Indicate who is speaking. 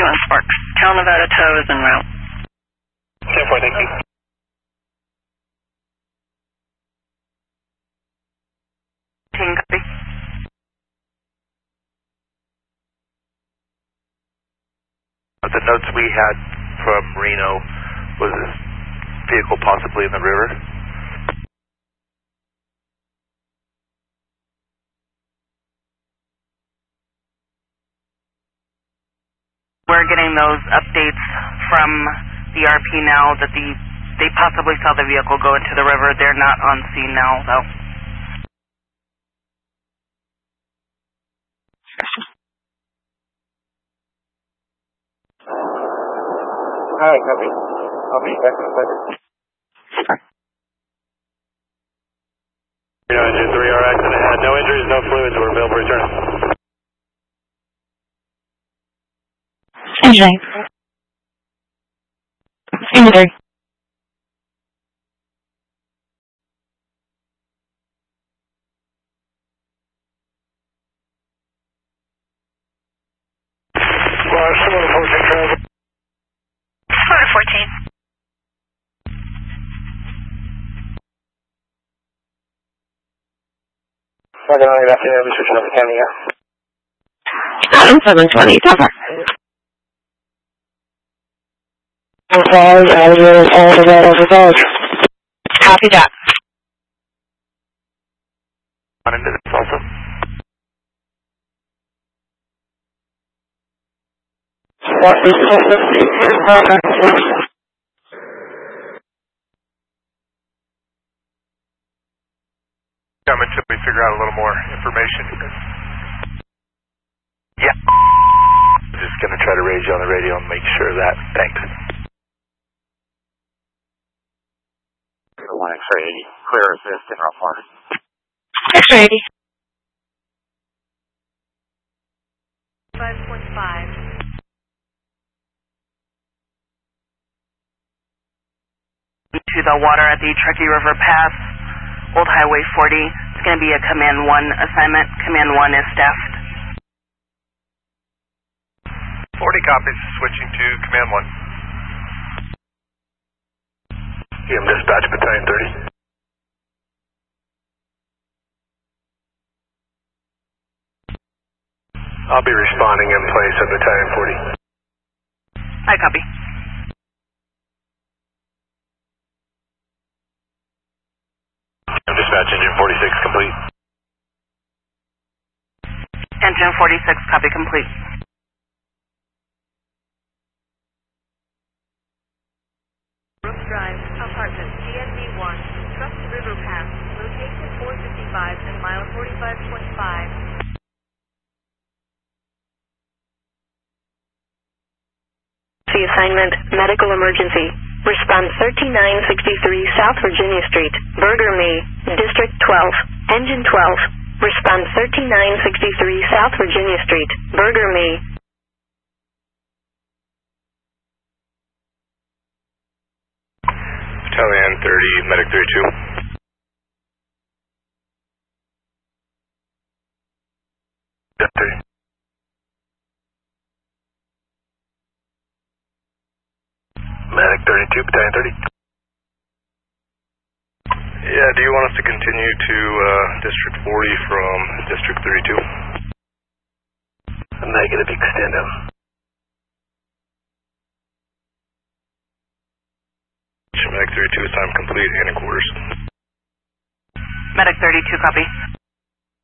Speaker 1: Sparks. Cal Nevada tow is en route.
Speaker 2: 10-4, thank you.
Speaker 1: Copy.
Speaker 3: The notes we had from Reno was this vehicle possibly in the river.
Speaker 1: We're getting those updates from the RP now that they possibly saw the vehicle go into the river. They're not on scene now, though.
Speaker 2: Alright, copy. I'll be back in a second.
Speaker 3: Engine 3R accident had no injuries, no fluids, we're available for return.
Speaker 4: Engine. Engine.
Speaker 2: Similar 14 travel.
Speaker 4: 14.
Speaker 2: Second on your afternoon, I'll be switching up to Cameo.
Speaker 4: Adam 720, cover. All the way over those. Copy that.
Speaker 3: On into this also. Come until we figure out a little more information. Yeah. Just going to try to raise you on the radio and make sure of that. Thanks.
Speaker 2: 1 X-ray 80. Clear assist in rough water.
Speaker 4: X-ray 80.
Speaker 1: 5.5. To the water at the Truckee River Pass, Old Highway 40. It's going to be a Command 1 assignment. Command 1 is staffed.
Speaker 3: 40 copies, switching to Command 1. EM Dispatch, Battalion 30. I'll be responding in place of Battalion 40.
Speaker 1: I copy.
Speaker 3: Dispatch, Engine 46 complete.
Speaker 1: Engine 46, copy complete.
Speaker 5: Brooks Drive, apartment, GNB 1, Truckee River Pass, location 455 and mile 45.5.
Speaker 6: The assignment, medical emergency. Response 13963 South Virginia Street, Burger Me, District 12, Engine 12. Response 13963 South Virginia Street, Burger Me.
Speaker 3: Battalion 30, Medic 32. Medic 32, Battalion 30. Yeah, do you want us to continue to District 40 from District 32? Negative, extend them. Medic 32, time complete, and in quarters.
Speaker 1: Medic 32, copy.